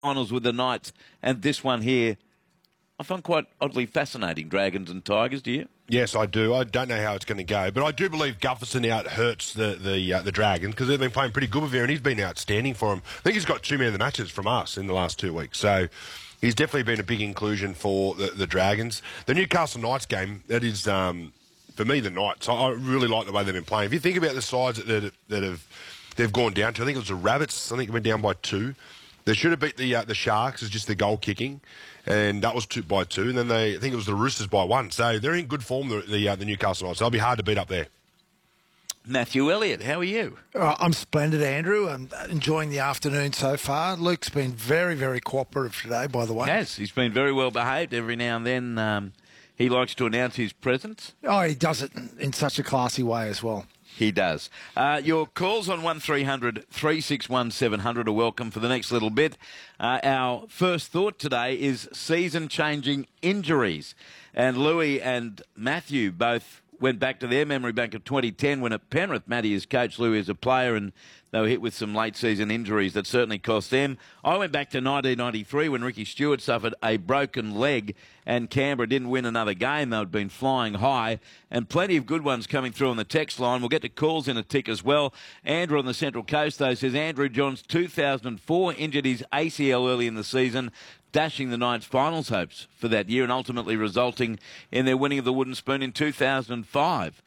finals with the Knights, and this one here, I find quite oddly fascinating, Dragons and Tigers, do you? Yes, I do. I don't know how it's going to go, but I do believe Gufferson out hurts the Dragons because they've been playing pretty good with him, and he's been outstanding for him. I think he's got 2 men of the matches from us in the last 2 weeks, so he's definitely been a big inclusion for the Dragons. The Newcastle Knights game, that is, for me, the Knights. I really like the way they've been playing. If you think about the sides they've gone down to, I think it was the Rabbits. I think it went down by 2. They should have beat the Sharks as just the goal kicking, and that was 2 by 2. And then I think it was the Roosters by 1. So they're in good form, the Newcastle Knights. They'll be hard to beat up there. Matthew Elliott, how are you? I'm splendid, Andrew. I'm enjoying the afternoon so far. Luke's been very, very cooperative today, by the way. Yes, he's been very well behaved. Every now and then he likes to announce his presence. Oh, he does it in such a classy way as well. He does. Your calls on 1300 361 700 are welcome for the next little bit. Our first thought today is season-changing injuries. And Louis and Matthew both went back to their memory bank of 2010 when at Penrith, Matty is coach, Louis is a player, and they were hit with some late-season injuries that certainly cost them. I went back to 1993 when Ricky Stewart suffered a broken leg and Canberra didn't win another game. They'd been flying high, and plenty of good ones coming through on the text line. We'll get to calls in a tick as well. Andrew on the Central Coast, though, says Andrew Johns, 2004, injured his ACL early in the season, dashing the Knights' finals hopes for that year and ultimately resulting in their winning of the Wooden Spoon in 2005.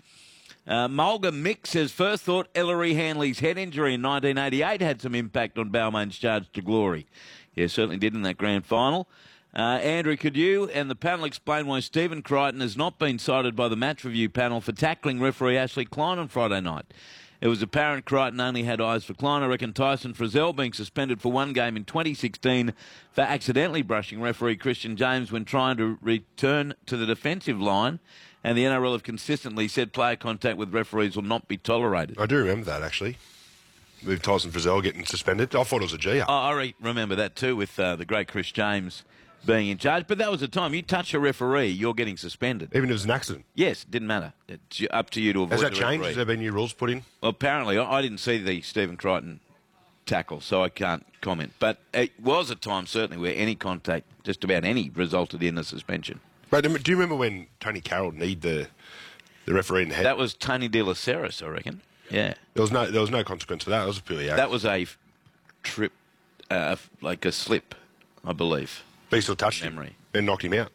Mulga Mick says, first thought, Ellery Hanley's head injury in 1988 had some impact on Balmain's charge to glory. Yeah, certainly did in that grand final. Andrew, could you and the panel explain why Stephen Crichton has not been cited by the match review panel for tackling referee Ashley Klein on Friday night? It was apparent Crichton only had eyes for Klein. I reckon Tyson Frizzell being suspended for 1 game in 2016 for accidentally brushing referee Christian James when trying to return to the defensive line. And the NRL have consistently said player contact with referees will not be tolerated. I do remember that, actually, with Tyson Frizzell getting suspended. I thought it was a G. I remember that too, with the great Chris James being in charge. But that was the time. You touch a referee, you're getting suspended. Even if it was an accident? Yes, it didn't matter. It's up to you to avoid Has that the changed? referee. Has there been new rules put in? Well, apparently, I didn't see the Stephen Crichton tackle, so I can't comment. But it was a time, certainly, where any contact, just about any, resulted in a suspension. But do you remember when Tony Carroll kneed the referee in the head? That was Tony De La Ceres, I reckon. Yeah. There was no consequence to that. It was purely that was a trip, like a slip, I believe. But he still touched him and knocked him out.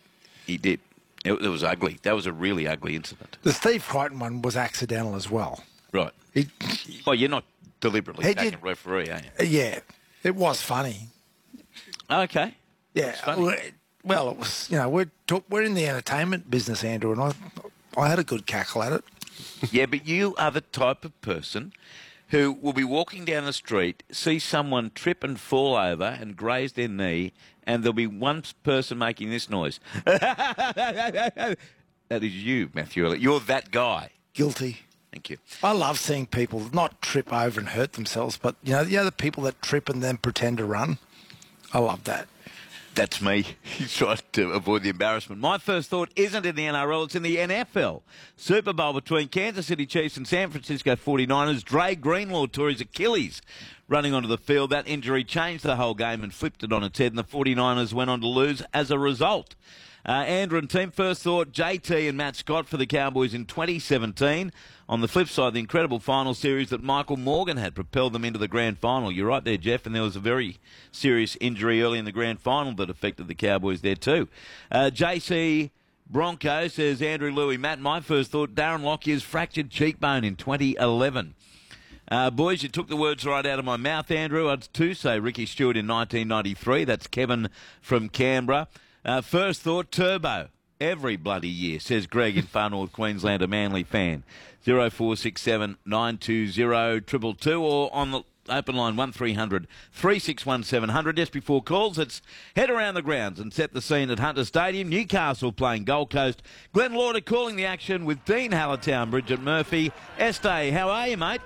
He did. It was ugly. That was a really ugly incident. The Steve Crichton one was accidental as well. Right. Well, you're not deliberately taking a referee, are you? Yeah. It was funny. Okay. Yeah. Well, it was, we're in the entertainment business, Andrew, and I had a good cackle at it. Yeah, but you are the type of person who will be walking down the street, see someone trip and fall over and graze their knee, and there'll be one person making this noise. That is you, Matthew Elliott. You're that guy. Guilty. Thank you. I love seeing people not trip over and hurt themselves, but, the people that trip and then pretend to run. I love that. That's me. He's trying to avoid the embarrassment. My first thought isn't in the NRL, it's in the NFL. Super Bowl between Kansas City Chiefs and San Francisco 49ers. Dre Greenlaw tore his Achilles running onto the field. That injury changed the whole game and flipped it on its head, and the 49ers went on to lose as a result. Andrew and team, first thought, JT and Matt Scott for the Cowboys in 2017. On the flip side, the incredible final series that Michael Morgan had propelled them into the grand final. You're right there, Jeff, and there was a very serious injury early in the grand final that affected the Cowboys there too. JC Bronco says, Andrew, Louis, Matt, my first thought, Darren Lockyer's fractured cheekbone in 2011. Boys, you took the words right out of my mouth, Andrew. I'd too say Ricky Stewart in 1993. That's Kevin from Canberra. First thought, Turbo. Every bloody year, says Greg in Far North Queensland, a Manly fan. 0467 920 222 or on the open line 1300 361 700. Just before calls, let's head around the grounds and set the scene at Hunter Stadium. Newcastle playing Gold Coast. Glenn Lauder calling the action with Dean Hallertown, Bridget Murphy. Este, how are you, mate?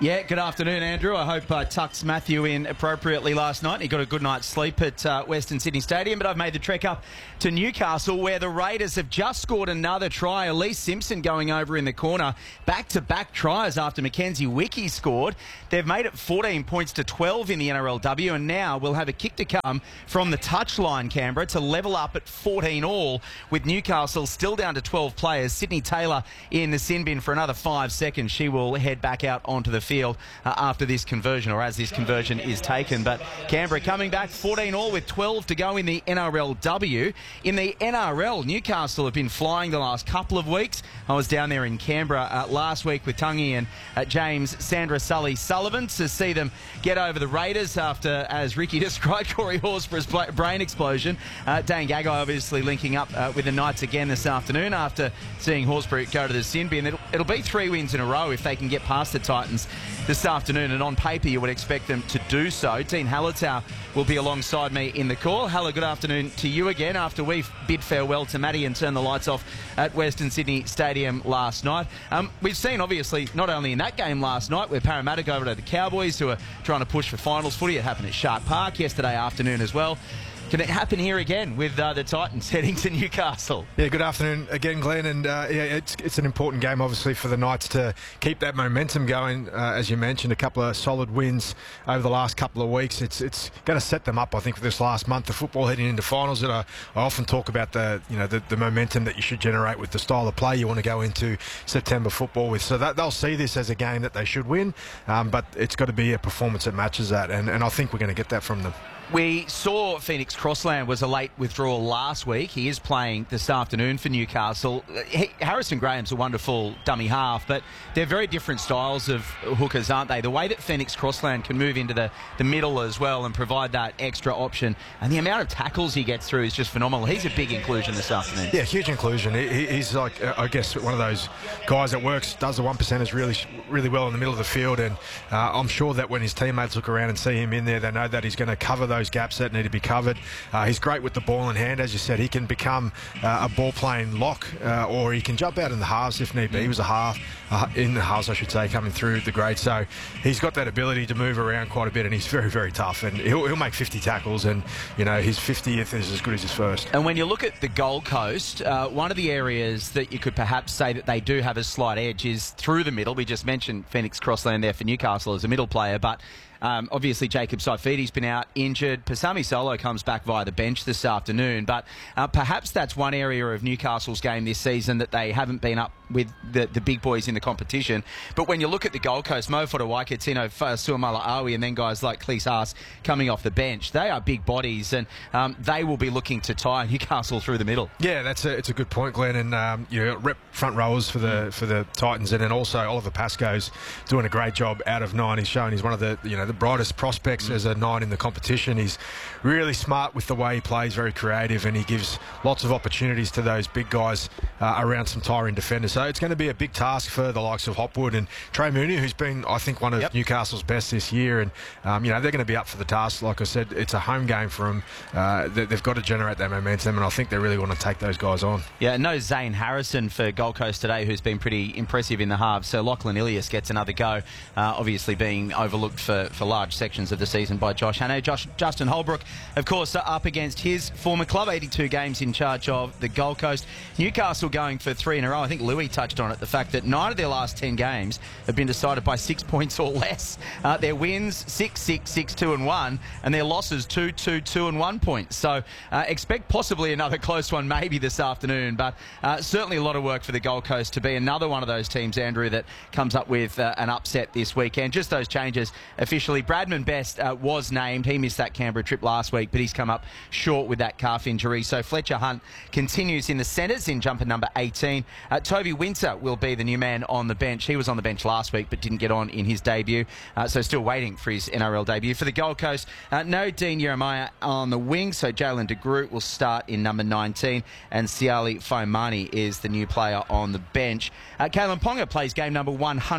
Yeah, good afternoon, Andrew. I hope tucked Matthew in appropriately last night. He got a good night's sleep at Western Sydney Stadium, but I've made the trek up to Newcastle where the Raiders have just scored another try. Elise Simpson going over in the corner. Back-to-back tries after Mackenzie Wickie scored. They've made it 14 points to 12 in the NRLW, and now we'll have a kick to come from the touchline, Canberra, to level up at 14 all, with Newcastle still down to 12 players. Sydney Taylor in the sin bin for another 5 seconds. She will head back out onto the field after this conversion, or as this conversion is taken. But Canberra coming back 14 all with 12 to go in the NRLW. In the NRL, Newcastle have been flying the last couple of weeks. I was down there in Canberra last week with Tungy and James Sandra Sully Sullivan to see them get over the Raiders after, as Ricky described, Corey Horsburgh's brain explosion. Dane Gagai obviously linking up with the Knights again this afternoon after seeing Horsburgh go to the sin bin. It'll be 3 wins in a row if they can get past the Titans this afternoon, and on paper you would expect them to do so. Dean Hallertau will be alongside me in the call. Haller, good afternoon to you again after we bid farewell to Matty and turned the lights off at Western Sydney Stadium last night. We've seen, obviously, not only in that game last night where Parramatta go over to the Cowboys, who are trying to push for finals footy. It happened at Shark Park yesterday afternoon as well. Can it happen here again with the Titans heading to Newcastle? Yeah, good afternoon again, Glenn. And it's an important game, obviously, for the Knights to keep that momentum going. As you mentioned, a couple of solid wins over the last couple of weeks. It's going to set them up, I think, for this last month of football heading into finals. And I often talk about the momentum that you should generate with the style of play you want to go into September football with. So that they'll see this as a game that they should win, but it's got to be a performance that matches that, and I think we're going to get that from them. We saw Phoenix Crossland was a late withdrawal last week. He is playing this afternoon for Newcastle. Harrison Graham's a wonderful dummy half, but they're very different styles of hookers, aren't they? The way that Phoenix Crossland can move into the middle as well and provide that extra option, and the amount of tackles he gets through is just phenomenal. He's a big inclusion this afternoon. Yeah, huge inclusion. He's like, I guess, one of those guys that does the 1%ers really, really well in the middle of the field, and I'm sure that when his teammates look around and see him in there, they know that he's going to cover those gaps that need to be covered. He's great with the ball in hand. As you said, he can become a ball-playing lock, or he can jump out in the halves if need be. He was a half, in the halves, I should say, coming through the grade. So he's got that ability to move around quite a bit, and he's very, very tough. And he'll make 50 tackles, and, his 50th is as good as his first. And when you look at the Gold Coast, one of the areas that you could perhaps say that they do have a slight edge is through the middle. We just mentioned Phoenix Crossland there for Newcastle as a middle player, but obviously, Jacob Saifidi's been out injured. Pasami Solo comes back via the bench this afternoon. But perhaps that's one area of Newcastle's game this season that they haven't been up with the big boys in the competition. But when you look at the Gold Coast, Mo Fodawaika, Tino Suamala-Awi, and then guys like Cleese Haas coming off the bench, they are big bodies, and they will be looking to tie Newcastle through the middle. Yeah, it's a good point, Glenn. And rep front rowers for the Titans, and then also Oliver Pascoe's doing a great job out of 9. He's shown he's one of the brightest prospects as a 9 in the competition. He's really smart with the way he plays, very creative, and he gives lots of opportunities to those big guys around some tiring defenders. So it's going to be a big task for the likes of Hopwood and Trey Mooney, who's been, I think, one of Newcastle's best this year. And they're going to be up for the task. Like I said, it's a home game for them. They've got to generate that momentum, and I think they really want to take those guys on. Yeah, no Zane Harrison for Gold Coast today, who's been pretty impressive in the halves. So Lachlan Ilias gets another go, obviously being overlooked for large sections of the season by Josh Hannay. Justin Holbrook, of course, up against his former club, 82 games in charge of the Gold Coast. Newcastle going for 3 in a row. I think Louis touched on it, the fact that 9 of their last 10 games have been decided by 6 points or less. Their wins, 6-6, 6-2 and 1, and their losses, 2-2, 2 and 1 point. So expect possibly another close one maybe this afternoon, but certainly a lot of work for the Gold Coast to be another one of those teams, Andrew, that comes up with an upset this weekend. Just those changes officially. Bradman Best was named. He missed that Canberra trip last week, but he's come up short with that calf injury. So Fletcher Hunt continues in the centres in jumper number 18. Toby Winter will be the new man on the bench. He was on the bench last week but didn't get on in his debut, so still waiting for his NRL debut. For the Gold Coast, no Dean Jeremiah on the wing, so Jalen de Groot will start in number 19, and Siali Faimani is the new player on the bench. Kalen Ponga plays game number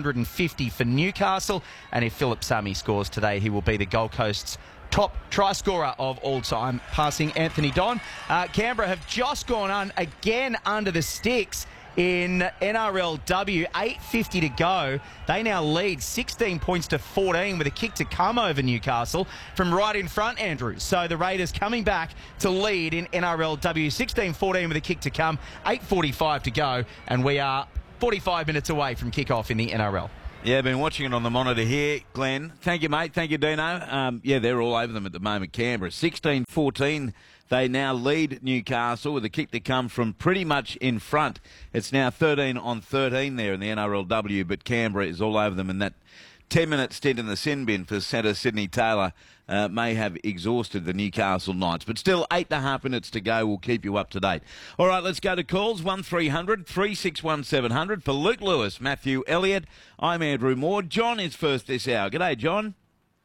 150 for Newcastle, and if Philip Sami scores today, he will be the Gold Coast's top try scorer of all time, passing Anthony Don. Canberra have just gone on again under the sticks in NRLW. 8:50 to go. They now lead 16 points to 14 with a kick to come over Newcastle from right in front, Andrew. So the Raiders coming back to lead in NRLW. 16-14 with a kick to come. 8:45 to go. And we are 45 minutes away from kickoff in the NRL. Yeah, I've been watching it on the monitor here, Glenn. Thank you, mate. Thank you, Dino. Yeah, they're all over them at the moment, Canberra. 16-14, they now lead Newcastle with a kick to come from pretty much in front. It's now 13-13 there in the NRLW, but Canberra is all over them, and that 10-minute stint in the sin bin for centre Sydney Taylor may have exhausted the Newcastle Knights. But still, 8.5 minutes to go. We'll keep you up to date. All right, let's go to calls. 1300 361 700 for Luke Lewis, Matthew Elliott. I'm Andrew Moore. John is first this hour. G'day, John.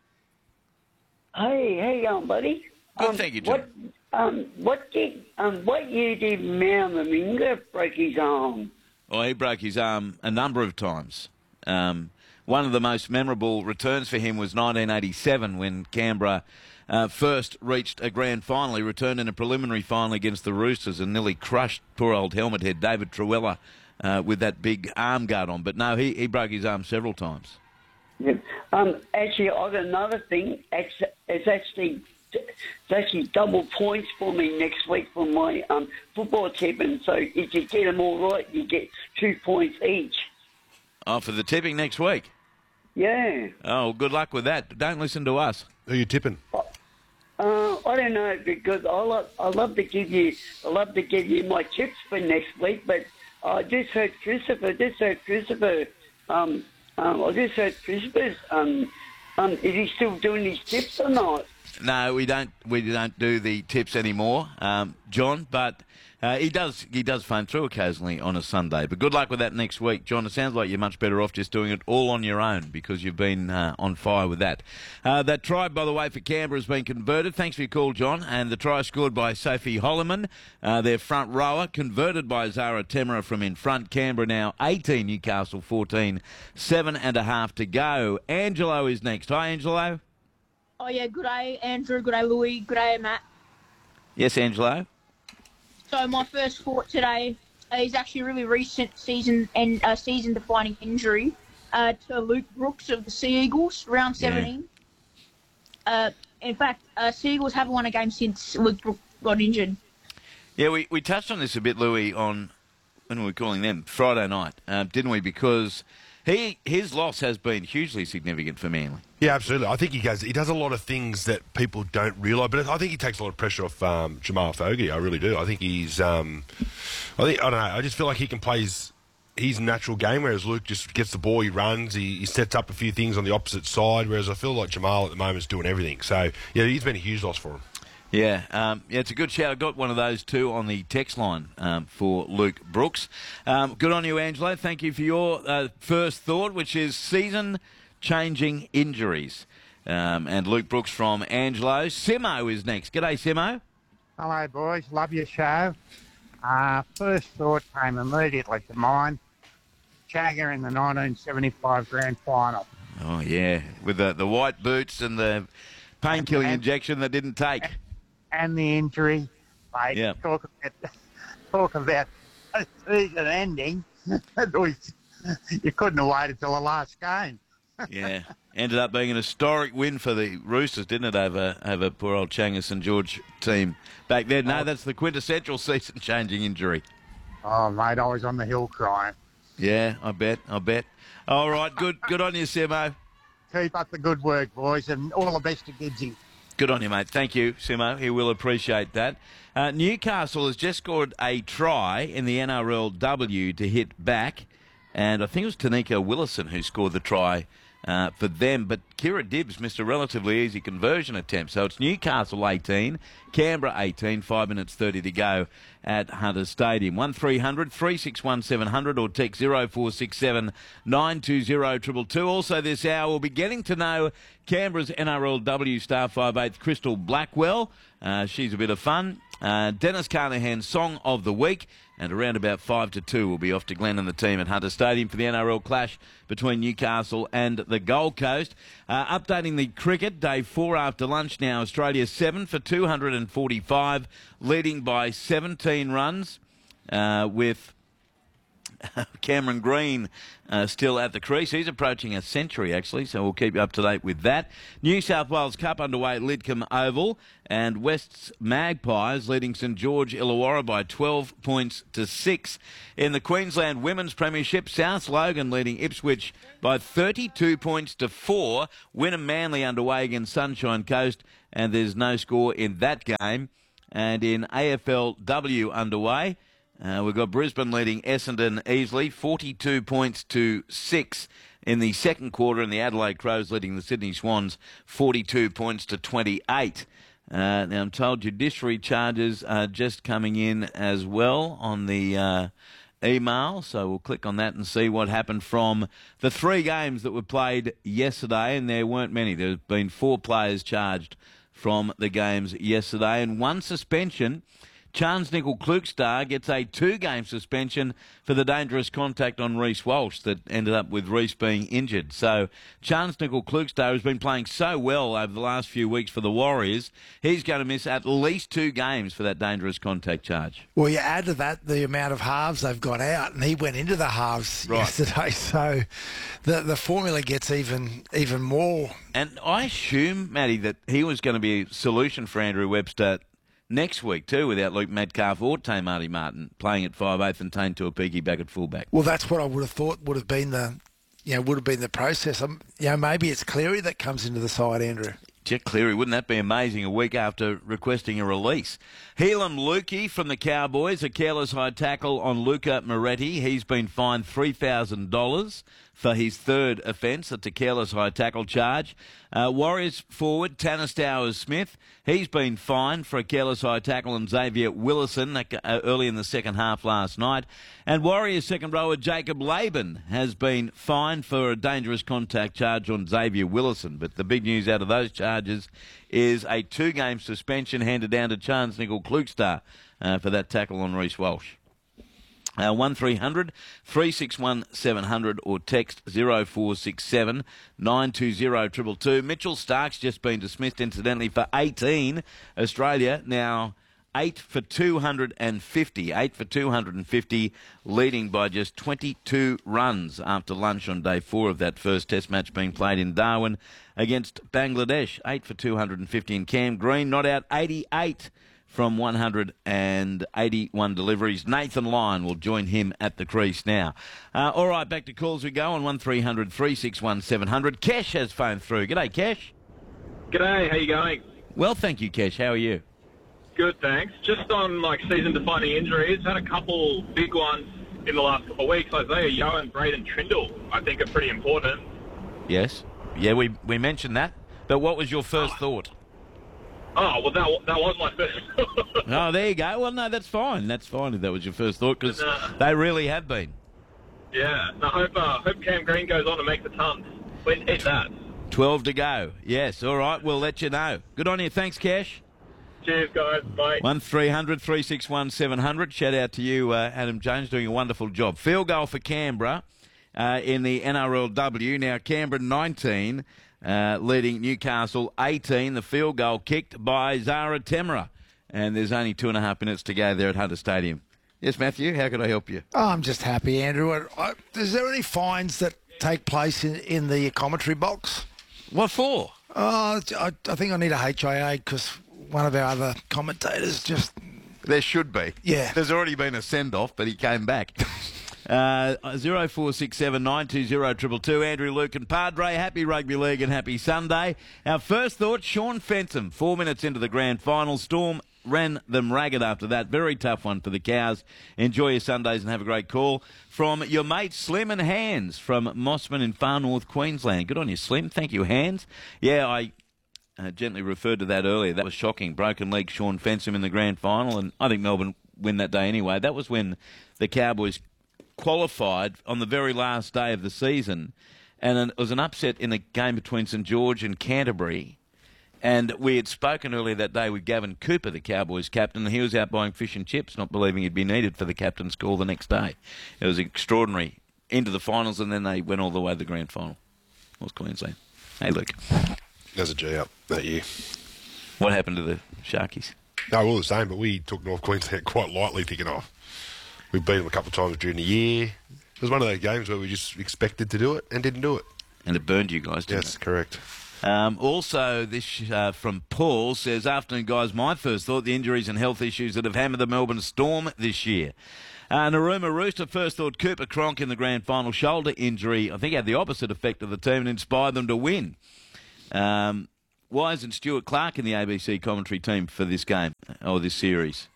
Hey, how you going, buddy? Good, thank you, John. What year did Mal Meminga break his arm? Oh, he broke his arm a number of times. One of the most memorable returns for him was 1987 when Canberra first reached a grand final. He returned in a preliminary final against the Roosters and nearly crushed poor old helmet head David Truella with that big arm guard on. But no, he broke his arm several times. Yeah. Actually, I got another thing. It's actually double points for me next week for my football tipping. So if you get them all right, you get 2 points each. Oh, for the tipping next week? Yeah. Oh, good luck with that. Don't listen to us. Who are you tipping? I don't know, because I love to give you my tips for next week. But I just heard Christopher. Is he still doing his tips or not? No, we don't do the tips anymore, John. But he does phone through occasionally on a Sunday. But good luck with that next week, John. It sounds like you're much better off just doing it all on your own because you've been on fire with that. That try, by the way, for Canberra has been converted. Thanks for your call, John. And the try scored by Sophie Holloman, their front rower, converted by Zara Temera from in front. Canberra now 18, Newcastle 14, 7.5 to go. Angelo is next. Hi, Angelo. Oh, yeah, good day, Andrew. Good day, Louis. Good day, Matt. Yes, Angelo. So my first thought today is actually a really recent season-defining injury to Luke Brooks of the Sea Eagles, round 17. Yeah. In fact, Sea Eagles haven't won a game since Luke Brooks got injured. Yeah, we touched on this a bit, Louis, on when we were calling them Friday night, didn't we? Because his loss has been hugely significant for Manly. Yeah, absolutely. I think he does a lot of things that people don't realise, but I think he takes a lot of pressure off Jamal Fogarty. I really do. I think he's. I don't know. I just feel like he can play his natural game, whereas Luke just gets the ball, he runs, he sets up a few things on the opposite side, whereas I feel like Jamal at the moment is doing everything. So yeah, he's been a huge loss for him. Yeah, it's a good shout. I got one of those too on the text line for Luke Brooks. Good on you, Angelo. Thank you for your first thought, which is season-changing injuries. And Luke Brooks from Angelo. Simo is next. G'day, Simo. Hello, boys. Love your show. First thought came immediately to mind. Jagger in the 1975 Grand Final. Oh, yeah, with the white boots and the painkilling injection that didn't take. And the injury, mate. Yeah. Talk about a season ending. You couldn't have waited till the last game. Yeah, ended up being an historic win for the Roosters, didn't it, over poor old Changa St George team back then. No, that's the quintessential season-changing injury. Oh, mate, I was on the hill crying. Yeah, I bet. All right, good on you, Simo. Keep up the good work, boys, and all the best to Gidsy. Good on you, mate. Thank you, Simo. He will appreciate that. Newcastle has just scored a try in the NRLW to hit back, and I think it was Tanika Willison who scored the try for them. But Kira Dibbs missed a relatively easy conversion attempt. So it's Newcastle 18, Canberra 18, 5 minutes 30 to go at Hunters Stadium. 1300 361 700 or text 0467 920 222. Also this hour we'll be getting to know Canberra's NRLW star 5'8" Crystal Blackwell. She's a bit of fun. Dennis Carnahan's Song of the Week. And around about 5 to 2, we'll be off to Glenn and the team at Hunter Stadium for the NRL clash between Newcastle and the Gold Coast. Updating the cricket, day 4 after lunch now. Australia 7 for 245, leading by 17 runs with Cameron Green still at the crease. He's approaching a century, actually, so we'll keep you up to date with that. New South Wales Cup underway at Lidcombe Oval, and West's Magpies leading St George Illawarra by 12 points to 6. In the Queensland Women's Premiership, South Logan leading Ipswich by 32 points to 4. Wynnum Manly underway against Sunshine Coast, and there's no score in that game. And in AFLW underway, we've got Brisbane leading Essendon easily, 42 points to 6 in the second quarter, and the Adelaide Crows leading the Sydney Swans, 42 points to 28. Now, I'm told judiciary charges are just coming in as well on the email, so we'll click on that and see what happened from the 3 games that were played yesterday, and there weren't many. There have been 4 players charged from the games yesterday, and 1 suspension. Charles Nickel Klukstar gets a 2-game suspension for the dangerous contact on Reece Walsh that ended up with Reece being injured. So Charles Nickel Klukstar has been playing so well over the last few weeks for the Warriors. He's going to miss at least 2 games for that dangerous contact charge. Well, you add to that the amount of halves they've got out, and he went into the halves yesterday, so the formula gets even more. And I assume, Matty, that he was going to be a solution for Andrew Webster next week too, without Luke Metcalf or Tay Marty Martin playing at 5'8" and Tane Tuapiki back at fullback. Well, that's what I would have thought would have been the process. Maybe it's Cleary that comes into the side, Andrew. Jack Cleary, wouldn't that be amazing a week after requesting a release? Helam Lukey from the Cowboys, a careless high tackle on Luca Moretti. He's been fined $3,000 for his 3rd offence. That's a careless high tackle charge. Warriors forward Tanner Stowers-Smith. He's been fined for a careless high tackle on Xavier Willison early in the second half last night. And Warriors second rower Jacob Laban has been fined for a dangerous contact charge on Xavier Willison. But the big news out of those charges is a 2-game suspension handed down to Charles Nickel Klukstar for that tackle on Reece Walsh. 1300 361 700 or text 0467 920 222. Mitchell Stark's just been dismissed, incidentally, for 18. Australia now 8 for 250. 8 for 250, leading by just 22 runs after lunch on day 4 of that first test match being played in Darwin against Bangladesh. 8 for 250, and Cam Green not out, 88 from 181 deliveries. Nathan Lyon will join him at the crease now. All right, back to calls we go on 1300 361 700. Kesh has phoned through. G'day, Kesh. G'day, how you going? Well, thank you, Kesh. How are you? Good, thanks. Just on season-defining injuries, had a couple big ones in the last couple of weeks. Isaiah Yeo and Braden Trindle, I think, are pretty important. Yes. Yeah, we mentioned that. But what was your first thought? Oh, well, that was my first thought. Oh, there you go. Well, no, that's fine. That's fine if that was your first thought, because they really have been. Yeah. I hope Cam Green goes on to make the tons. When hit that. 12 to go. Yes, all right. We'll let you know. Good on you. Thanks, Cash. Cheers, guys. Bye. 1300 361 700. Shout out to you, Adam Jones, doing a wonderful job. Field goal for Canberra in the NRLW. Now, Canberra 19, leading Newcastle 18. The field goal kicked by Zara Temera. And there's only 2.5 minutes to go there at Hunter Stadium. Yes, Matthew, how could I help you? Oh, I'm just happy, Andrew. Is there any fines that take place in the commentary box? What for? I think I need a HIA because one of our other commentators just... There should be. Yeah. There's already been a send-off, but he came back. 0467 920 222. Andrew, Luke and Padre. Happy Rugby League and happy Sunday. Our first thought, Sean Fenton, 4 minutes into the grand final. Storm ran them ragged after that. Very tough one for the Cows. Enjoy your Sundays and have a great call. From your mate Slim and Hands from Mossman in far north Queensland. Good on you, Slim. Thank you, Hands. Yeah, I gently referred to that earlier. That was shocking. Broken leg Sean Fenton in the grand final, and I think Melbourne win that day anyway. That was when the Cowboys qualified on the very last day of the season, and it was an upset in a game between St George and Canterbury. And we had spoken earlier that day with Gavin Cooper, the Cowboys captain, and he was out buying fish and chips, not believing he'd be needed for the captain's call the next day. It was extraordinary. Into the finals, and then they went all the way to the grand final. It was Queensland. Hey, Luke. There's a G up that year. What happened to the Sharkies? No, all the same, but we took North Queensland quite lightly ticking off. We beat them a couple of times during the year. It was one of those games where we just expected to do it and didn't do it. And it burned you guys, didn't it? Yes, correct. Also, this from Paul says, afternoon, guys, my first thought, the injuries and health issues that have hammered the Melbourne Storm this year. Naruma Rooster, first thought Cooper Cronk in the grand final shoulder injury, I think had the opposite effect of the team and inspired them to win. Why isn't Stuart Clark in the ABC commentary team for this game or this series?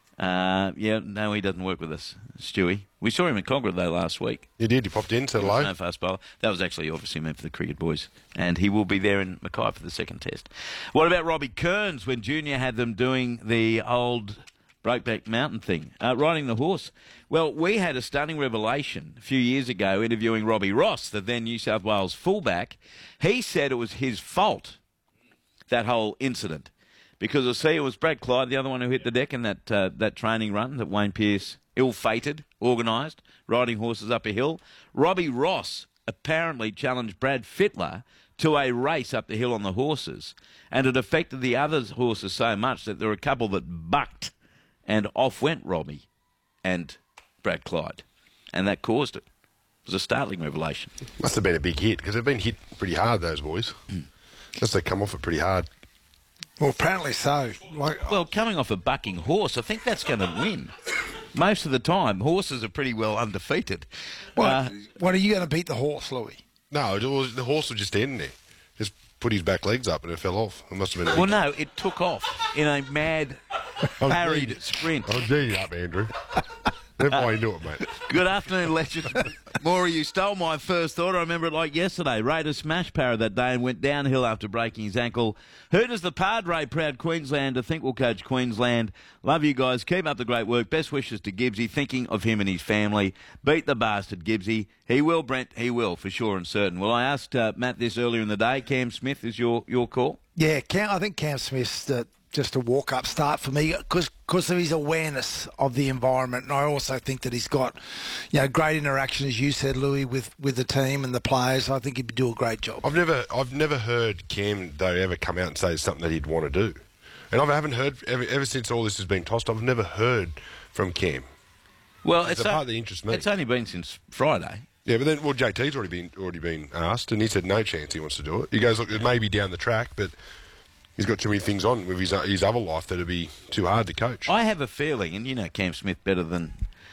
No, he doesn't work with us, Stewie. We saw him in Congra, though, last week. You did? You popped in, said hello? No fast bowler. That was actually obviously meant for the cricket boys. And he will be there in Mackay for the second test. What about Robbie Kearns when Junior had them doing the old Brokeback Mountain thing, riding the horse? Well, we had a stunning revelation a few years ago interviewing Robbie Ross, the then New South Wales fullback. He said it was his fault, that whole incident. Because it was Brad Clyde, the other one who hit the deck in that training run that Wayne Pearce ill-fated, organised, riding horses up a hill. Robbie Ross apparently challenged Brad Fittler to a race up the hill on the horses, and it affected the other horses so much that there were a couple that bucked, and off went Robbie and Brad Clyde, and that caused it. It was a startling revelation. Must have been a big hit, because they've been hit pretty hard, those boys. Just they come off it pretty hard. Well, apparently so. Well, coming off a bucking horse, I think that's going to win. Most of the time, horses are pretty well undefeated. What are you going to beat the horse, Louis? No, the horse was just in there. Just put his back legs up and it fell off. It must have been. Well, no, it took off in a mad, parried sprint. I'll do you up, Andrew. Never mind, do it, mate. Good afternoon, legend. Maury, you stole my first thought. I remember it like yesterday. Raiders smashed Parra that day and went downhill after breaking his ankle. Who does the Padre, proud Queenslander, think will coach Queensland? Love you guys. Keep up the great work. Best wishes to Gibbsy. Thinking of him and his family. Beat the bastard, Gibbsy. He will, Brent. He will, for sure and certain. Well, I asked Matt this earlier in the day. Cam Smith is your call? Yeah, I think Cam Smith's just a walk-up start for me because of his awareness of the environment. And I also think that he's got, great interaction, as you said, Louis, with the team and the players. I think he'd do a great job. I've never heard Cam, though, ever come out and say something that he'd want to do. And I haven't heard, ever since all this has been tossed, I've never heard from Cam. Well, it's a part that interests me. It's only been since Friday. Yeah, but then, JT's already been asked, and he said no chance he wants to do it. He goes, look, it may be down the track, but he's got too many things on with his other life that would be too hard to coach. I have a feeling, and you know Cam Smith better than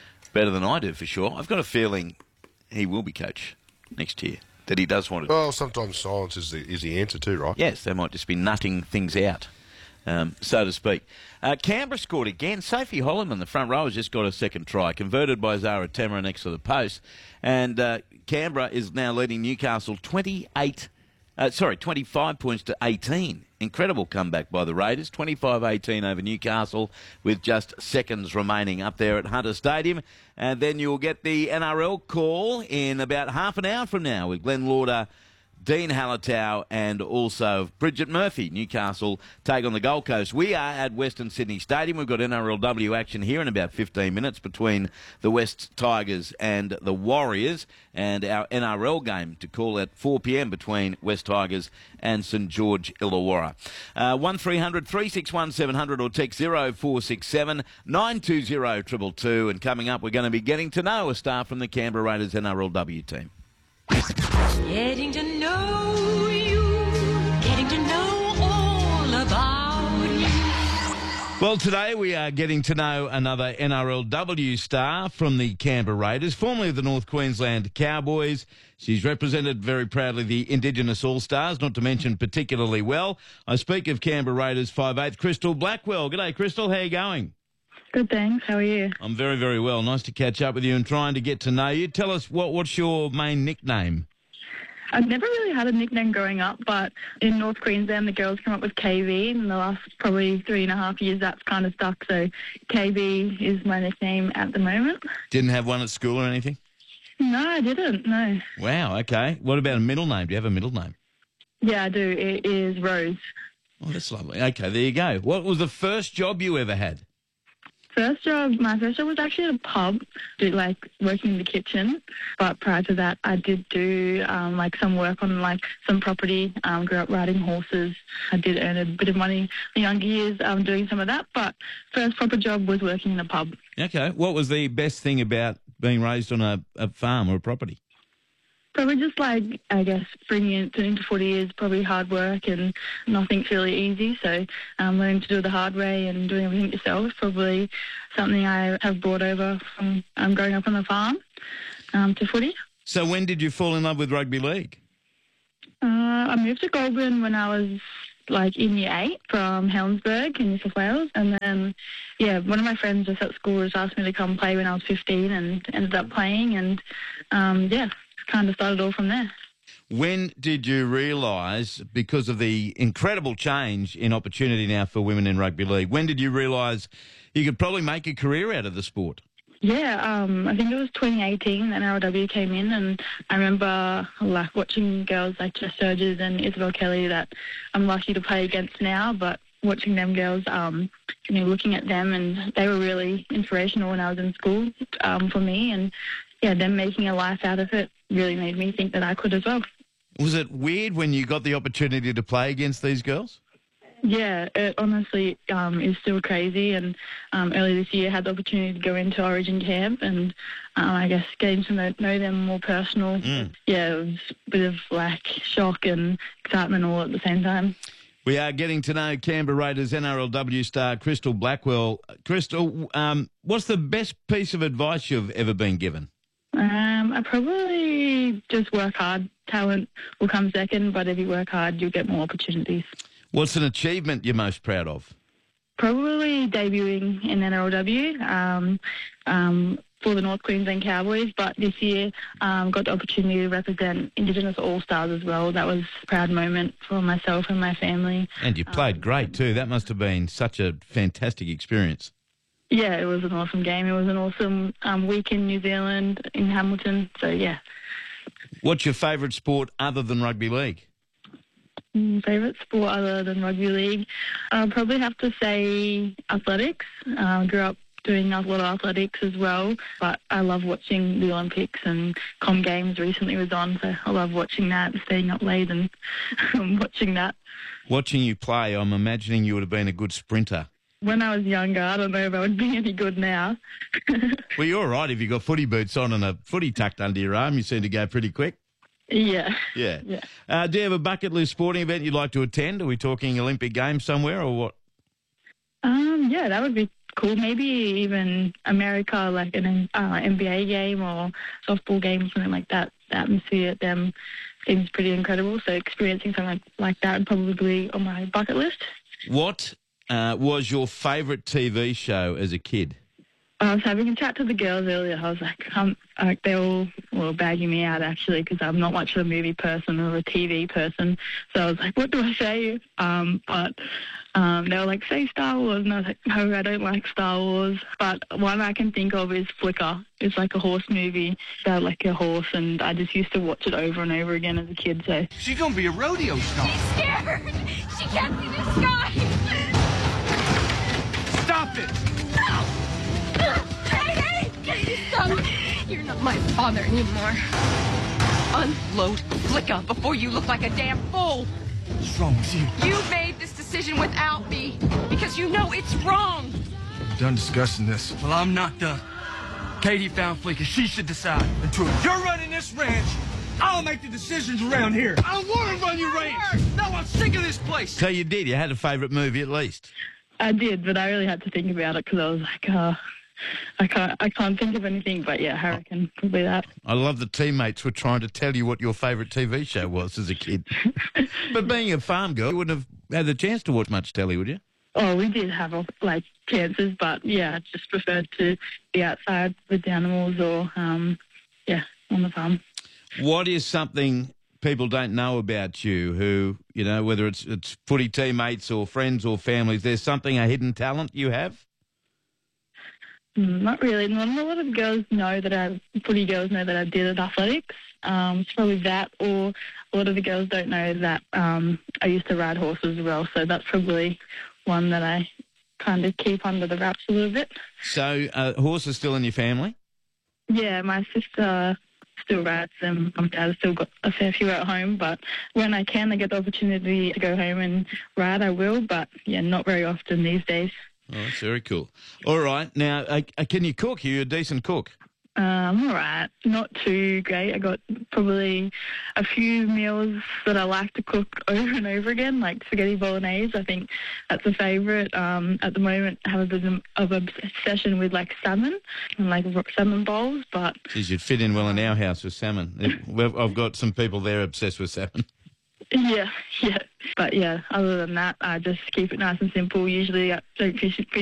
I do for sure. I've got a feeling he will be coach next year. That he does want to. Well, sometimes silence is the answer too, right? Yes, they might just be nutting things out, so to speak. Canberra scored again. Sophie Holloman, the front row, has just got a second try, converted by Zara Temera next to the post, and Canberra is now leading Newcastle 25 points to 18. Incredible comeback by the Raiders, 25-18 over Newcastle with just seconds remaining up there at Hunter Stadium. And then you'll get the NRL call in about half an hour from now with Glenn Lauder, Dean Hallertau and also Bridget Murphy. Newcastle take on the Gold Coast. We are at Western Sydney Stadium. We've got NRLW action here in about 15 minutes between the West Tigers and the Warriors, and our NRL game to call at 4 p.m. between West Tigers and St George Illawarra. 1300 361 700 or text 0467 920 222. And coming up, we're going to be getting to know a star from the Canberra Raiders NRLW team. Getting to know you, getting to know all about you. Well, today we are getting to know another NRLW star from the Canberra Raiders, formerly of the North Queensland Cowboys. She's represented very proudly the Indigenous All-Stars, not to mention particularly well. I speak of Canberra Raiders 5'8", Crystal Blackwell. G'day, Crystal. How are you going? Good, thanks. How are you? I'm very, very well. Nice to catch up with you and trying to get to know you. Tell us, what's your main nickname? I've never really had a nickname growing up, but in North Queensland, the girls come up with KV, and in the last probably 3.5 years, that's kind of stuck. So KV is my nickname at the moment. Didn't have one at school or anything? No, I didn't, no. Wow, okay. What about a middle name? Do you have a middle name? Yeah, I do. It is Rose. Oh, that's lovely. Okay, there you go. What was the first job you ever had? My first job was actually at a pub, like working in the kitchen. But prior to that, I did do like some work on like some property. Grew up riding horses. I did earn a bit of money in the younger years doing some of that. But first proper job was working in a pub. Okay. What was the best thing about being raised on a farm or a property? Probably just like, I guess, bringing it into footy is probably hard work and nothing's really easy. So learning to do it the hard way and doing everything yourself is probably something I have brought over from growing up on the farm to footy. So when did you fall in love with rugby league? I moved to Goulburn when I was like in year 8 from Helensburgh in New South Wales. And then, one of my friends just at school just asked me to come play when I was 15 and ended up playing. And, kind of started all from there. When did you realise, because of the incredible change in opportunity now for women in rugby league, when did you realise you could probably make a career out of the sport? Yeah, I think it was 2018 that NRLW came in, and I remember like watching girls like Jess Sturgis and Isabel Kelly that I'm lucky to play against now, but watching them girls, looking at them, and they were really inspirational when I was in school for me, and them making a life out of it really made me think that I could as well. Was it weird when you got the opportunity to play against these girls? Yeah, it honestly is still crazy. And early this year I had the opportunity to go into Origin camp and I guess getting to know them more personal. Yeah, it was a bit of like shock and excitement all at the same time. We are getting to know Canberra Raiders NRLW star Crystal Blackwell. Crystal, what's the best piece of advice you've ever been given? I probably just work hard. Talent will come second, but if you work hard, you'll get more opportunities. What's an achievement you're most proud of? Probably debuting in NRLW for the North Queensland Cowboys, but this year got the opportunity to represent Indigenous All-Stars as well. That was a proud moment for myself and my family. And you played great too. That must have been such a fantastic experience. Yeah, it was an awesome game. It was an awesome week in New Zealand, in Hamilton. So, yeah. What's your favourite sport other than rugby league? Favourite sport other than rugby league? I'll probably have to say athletics. Grew up doing a lot of athletics as well, but I love watching the Olympics, and Com Games recently was on, so I love watching that, staying up late and watching that. Watching you play, I'm imagining you would have been a good sprinter. When I was younger, I don't know if I would be any good now. Well, you're all right if you've got footy boots on and a footy tucked under your arm. You seem to go pretty quick. Yeah. Yeah. Do you have a bucket list sporting event you'd like to attend? Are we talking Olympic Games somewhere or what? Yeah, that would be cool. Maybe even America, like an NBA game or softball game, something like that. The atmosphere at them seems pretty incredible. So experiencing something like that would probably be on my bucket list. What was your favourite TV show as a kid? I was having a chat to the girls earlier. I was like, they all were bagging me out, actually, because I'm not much of a movie person or a TV person. So I was like, what do I say? But they were like, say Star Wars. And I was like, no, I don't like Star Wars. But one I can think of is Flicker. It's like a horse movie about like a horse, and I just used to watch it over and over again as a kid. So she's going to be a rodeo star. She's scared. She can't see the sky. Stop it. Hey, son, you're not my father anymore. Unload Flicka before you look like a damn fool. What's wrong with you? You made this decision without me because you know it's wrong. We're done discussing this. Well, I'm not done. Katie found Flicka. She should decide. Until you're running this ranch, I'll make the decisions around here. I don't want to run your ranch. No, I'm sick of this place. So you did. You had a favourite movie at least. I did, but I really had to think about it because I was like, I can't think of anything. But yeah, I reckon probably that. I love the teammates were trying to tell you what your favourite TV show was as a kid. But being a farm girl, you wouldn't have had the chance to watch much telly, would you? Oh, we did have chances, but yeah, I just preferred to be outside with the animals or on the farm. What is something people don't know about you who, whether it's footy teammates or friends or families, there's something, a hidden talent you have? Not really. Not a lot of girls know that footy girls know that I did at athletics. It's probably that, or a lot of the girls don't know that I used to ride horses as well. So that's probably one that I kind of keep under the wraps a little bit. So, horse is still in your family? Yeah, my sister still rides them. My dad has still got a fair few at home, but when I get the opportunity to go home and ride, I will, but yeah, not very often these days. Oh, that's very cool. All right. Now, can you cook? You're a decent cook. All right. Not too great. I got probably a few meals that I like to cook over and over again, like spaghetti bolognese. I think that's a favourite. At the moment, I have a bit of obsession with like salmon and like salmon bowls. But geez, you'd fit in well in our house with salmon. I've got some people there obsessed with salmon. Yeah. But yeah, other than that, I just keep it nice and simple. Usually I don't finish